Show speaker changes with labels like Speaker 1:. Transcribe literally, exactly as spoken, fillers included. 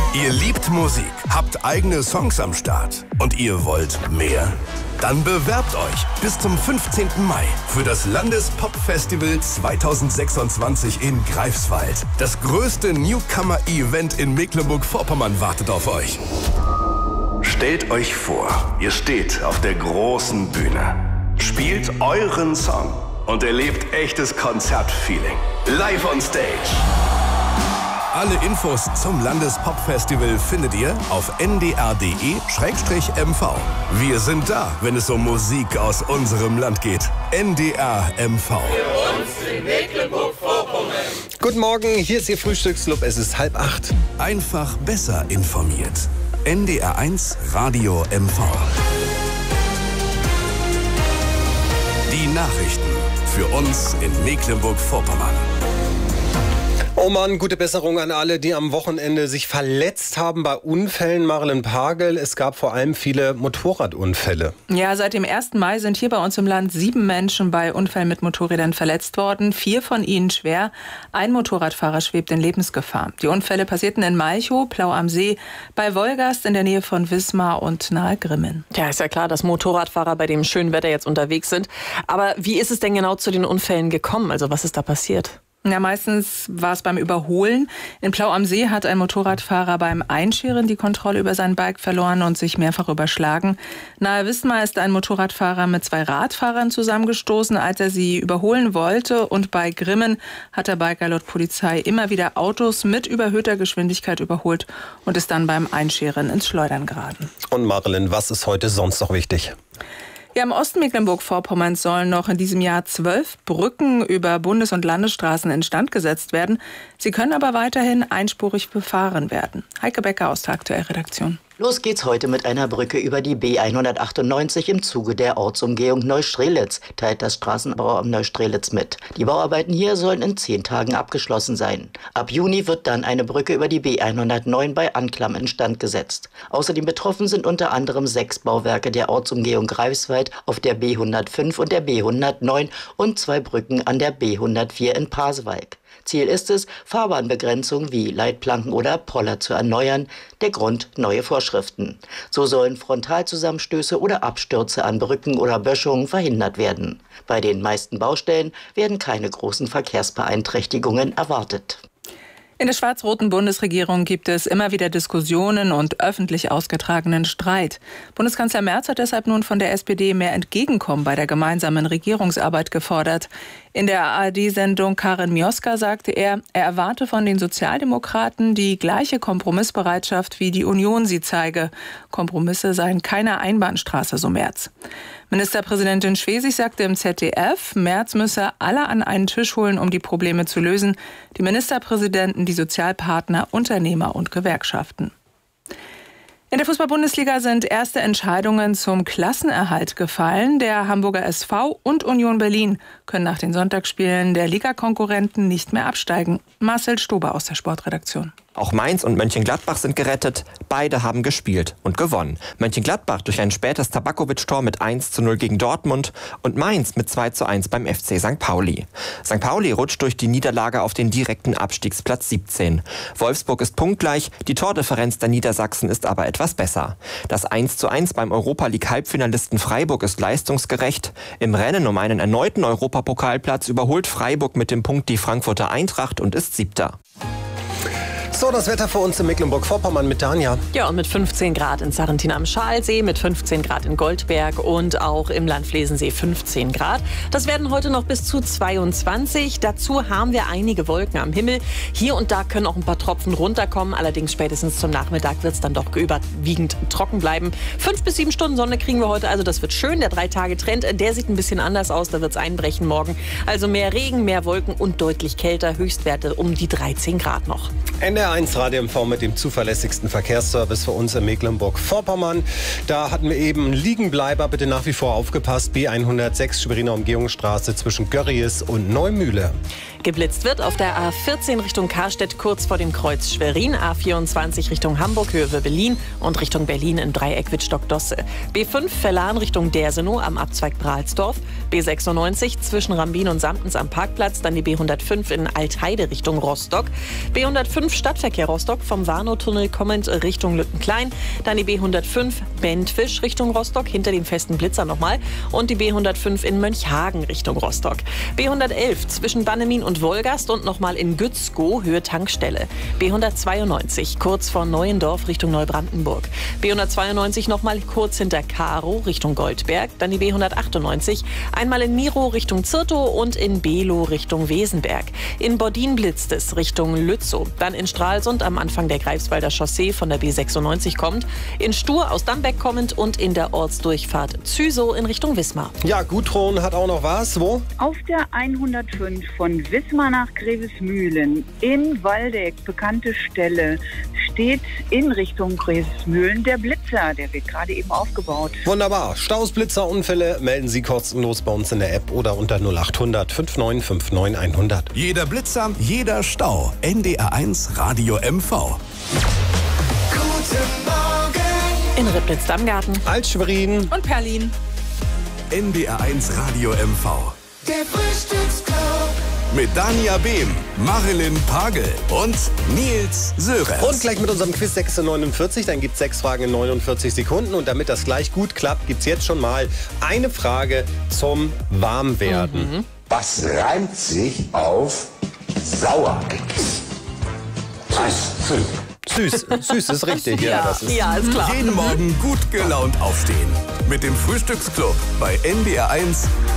Speaker 1: Ihr liebt Musik, habt eigene Songs am Start und ihr wollt mehr? Dann bewerbt euch bis zum fünfzehnten Mai für das Landespop-Festival zweitausendsechsundzwanzig in Greifswald. Das größte Newcomer-Event in Mecklenburg-Vorpommern wartet auf euch. Stellt euch vor, ihr steht auf der großen Bühne, spielt euren Song und erlebt echtes Konzertfeeling. Live on Stage. Alle Infos zum Landespop-Festival findet ihr auf n d r punkt d e slash m v. Wir sind da, wenn es um Musik aus unserem Land geht. N D R M V.
Speaker 2: Für uns in Mecklenburg-Vorpommern.
Speaker 3: Guten Morgen, hier ist Ihr Frühstücksclub. Es ist halb acht.
Speaker 1: Einfach besser informiert. N D R eins Radio M V. Die Nachrichten für uns in Mecklenburg-Vorpommern.
Speaker 3: Oh Mann, gute Besserung an alle, die am Wochenende sich verletzt haben bei Unfällen. Marilyn Pagel, es gab vor allem viele Motorradunfälle.
Speaker 4: Ja, seit dem ersten Mai sind hier bei uns im Land sieben Menschen bei Unfällen mit Motorrädern verletzt worden. Vier von ihnen schwer. Ein Motorradfahrer schwebt in Lebensgefahr. Die Unfälle passierten in Malchow, Plau am See, bei Wolgast in der Nähe von Wismar und nahe Grimmen.
Speaker 5: Ja, ist ja klar, dass Motorradfahrer bei dem schönen Wetter jetzt unterwegs sind. Aber wie ist es denn genau zu den Unfällen gekommen? Also was ist da passiert?
Speaker 4: Ja, meistens war es beim Überholen. In Plau am See hat ein Motorradfahrer beim Einscheren die Kontrolle über sein Bike verloren und sich mehrfach überschlagen. Nahe Wismar ist ein Motorradfahrer mit zwei Radfahrern zusammengestoßen, als er sie überholen wollte. Und bei Grimmen hat der Biker laut Polizei immer wieder Autos mit überhöhter Geschwindigkeit überholt und ist dann beim Einscheren ins Schleudern geraten.
Speaker 3: Und Marilyn, was ist heute sonst noch wichtig?
Speaker 4: Ja, im Osten Mecklenburg-Vorpommerns sollen noch in diesem Jahr zwölf Brücken über Bundes- und Landesstraßen instand gesetzt werden. Sie können aber weiterhin einspurig befahren werden. Heike Becker aus der Aktuellredaktion.
Speaker 6: Los geht's heute mit einer Brücke über die B hundertachtundneunzig im Zuge der Ortsumgehung Neustrelitz, teilt das Straßenbauamt Neustrelitz mit. Die Bauarbeiten hier sollen in zehn Tagen abgeschlossen sein. Ab Juni wird dann eine Brücke über die B hundertneun bei Anklam instand gesetzt. Außerdem betroffen sind unter anderem sechs Bauwerke der Ortsumgehung Greifswald auf der B hundertfünf und der B hundertneun und zwei Brücken an der B hundertvier in Pasewalk. Ziel ist es, Fahrbahnbegrenzungen wie Leitplanken oder Poller zu erneuern. Der Grund: neue Vorschriften. So sollen Frontalzusammenstöße oder Abstürze an Brücken oder Böschungen verhindert werden. Bei den meisten Baustellen werden keine großen Verkehrsbeeinträchtigungen erwartet.
Speaker 4: In der schwarz-roten Bundesregierung gibt es immer wieder Diskussionen und öffentlich ausgetragenen Streit. Bundeskanzler Merz hat deshalb nun von der S P D mehr Entgegenkommen bei der gemeinsamen Regierungsarbeit gefordert. In der A R D-Sendung Karin Mioska sagte er, er erwarte von den Sozialdemokraten die gleiche Kompromissbereitschaft, wie die Union sie zeige. Kompromisse seien keine Einbahnstraße, so Merz. Ministerpräsidentin Schwesig sagte im Z D F, Merz müsse alle an einen Tisch holen, um die Probleme zu lösen. Die Ministerpräsidenten, die Sozialpartner, Unternehmer und Gewerkschaften. In der Fußball-Bundesliga sind erste Entscheidungen zum Klassenerhalt gefallen. Der Hamburger S V und Union Berlin können nach den Sonntagsspielen der Ligakonkurrenten nicht mehr absteigen. Marcel Stober aus der Sportredaktion.
Speaker 7: Auch Mainz und Mönchengladbach sind gerettet. Beide haben gespielt und gewonnen. Mönchengladbach durch ein spätes Tabakovic-Tor mit eins zu null gegen Dortmund und Mainz mit zwei zu eins beim F C Sankt Pauli. Sankt Pauli rutscht durch die Niederlage auf den direkten Abstiegsplatz siebzehn. Wolfsburg ist punktgleich, die Tordifferenz der Niedersachsen ist aber etwas besser. Das eins zu eins beim Europa-League-Halbfinalisten Freiburg ist leistungsgerecht. Im Rennen um einen erneuten Europapokalplatz überholt Freiburg mit dem Punkt die Frankfurter Eintracht und ist Siebter.
Speaker 3: So, das Wetter für uns in Mecklenburg-Vorpommern mit Tanja.
Speaker 5: Ja, und mit fünfzehn Grad in Sarrentin am Schalsee, mit fünfzehn Grad in Goldberg und auch im Landflesensee fünfzehn Grad. Das werden heute noch bis zu zweiundzwanzig. Dazu haben wir einige Wolken am Himmel. Hier und da können auch ein paar Tropfen runterkommen. Allerdings spätestens zum Nachmittag wird es dann doch überwiegend trocken bleiben. Fünf bis sieben Stunden Sonne kriegen wir heute, also das wird schön. Der Drei-Tage-Trend, der sieht ein bisschen anders aus. Da wird es einbrechen morgen. Also mehr Regen, mehr Wolken und deutlich kälter. Höchstwerte um die dreizehn Grad noch.
Speaker 3: N D R eins Radio M V mit dem zuverlässigsten Verkehrsservice für uns in Mecklenburg-Vorpommern. Da hatten wir eben einen Liegenbleiber. Bitte nach wie vor aufgepasst. B hundertsechs Schweriner Umgehungsstraße zwischen Görries und Neumühle.
Speaker 5: Geblitzt wird auf der A vierzehn Richtung Karstedt kurz vor dem Kreuz Schwerin, A vierundzwanzig Richtung Hamburg, Höhe Berlin und Richtung Berlin in Dreieck Wittstock-Dosse. B fünf Verlan Richtung Dersenow am Abzweig Bralsdorf, B sechsundneunzig zwischen Rambin und Samtens am Parkplatz, dann die B hundertfünf in Altheide Richtung Rostock, B hundertfünf Stadtverkehr Rostock vom Warnow-Tunnel kommend Richtung Lüttenklein, dann die B hundertfünf Bentwisch Richtung Rostock, hinter dem festen Blitzer nochmal, und die B hundertfünf in Mönchhagen Richtung Rostock. B hundertelf zwischen Bannemin und Wolgast und nochmal in Gützkow, Höhe Tankstelle. B hundertzweiundneunzig kurz vor Neuendorf Richtung Neubrandenburg. B hundertzweiundneunzig nochmal kurz hinter Karow Richtung Goldberg, dann die B hundertachtundneunzig einmal in Miro Richtung Zirtow und in Below Richtung Wesenberg. In Bordin blitzt es Richtung Lützow, dann in Stralsund am Anfang der Greifswalder Chaussee von der B sechsundneunzig kommt, in Stur aus Dambeck kommend und in der Ortsdurchfahrt Züsow in Richtung Wismar.
Speaker 3: Ja, Gudrun hat auch noch was. Wo?
Speaker 8: Auf der hundertfünf von Wismar nach Grevesmühlen in Waldeck, bekannte Stelle, steht in Richtung Grevesmühlen der Blitzer. Der wird gerade eben aufgebaut.
Speaker 3: Wunderbar. Staus, Blitzer, Unfälle melden Sie kostenlos bei uns in der App oder unter null achthundert fünfundneunzig neunundfünfzig hundert.
Speaker 1: Jeder Blitzer, jeder Stau. N D R eins Radio M V.
Speaker 2: Guten Morgen.
Speaker 5: In Ribnitz-Dammgarten,
Speaker 3: Alt-Schwerin
Speaker 4: Und Perlin.
Speaker 1: N D R eins Radio M V.
Speaker 2: Der Frühstücksclub.
Speaker 1: Mit Dania Behm, Marilyn Pagel und Nils Sörer.
Speaker 3: Und gleich mit unserem Quiz sechs Uhr neunundvierzig, dann gibt es sechs Fragen in neunundvierzig Sekunden. Und damit das gleich gut klappt, gibt es jetzt schon mal eine Frage zum Warmwerden.
Speaker 5: Mhm.
Speaker 9: Was reimt sich auf Sauerkeks? Süß.
Speaker 3: Süß, süß ist richtig. Ja, das ist
Speaker 5: ja, ist klar.
Speaker 1: Jeden Morgen gut gelaunt aufstehen. Mit dem Frühstücksclub bei N D R eins